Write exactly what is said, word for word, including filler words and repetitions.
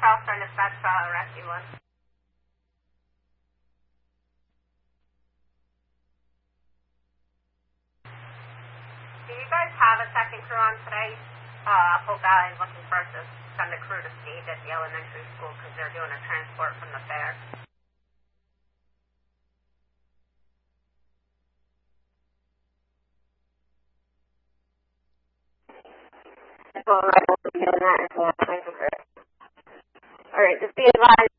Charles trying to dispatch uh, rescue one. Do you guys have a second crew on today? Uh, Hope Valley is looking for us to send a crew to Steve at the elementary school because they're doing a transport from the fair. Well, right, we'll be doing that as well. All right, just be advised.